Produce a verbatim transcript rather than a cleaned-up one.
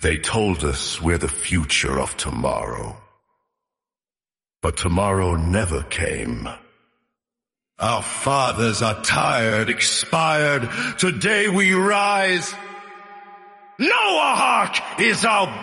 They told us we're the future of tomorrow. But tomorrow never came. Our fathers are tired, expired. Today we rise. Noahawk is our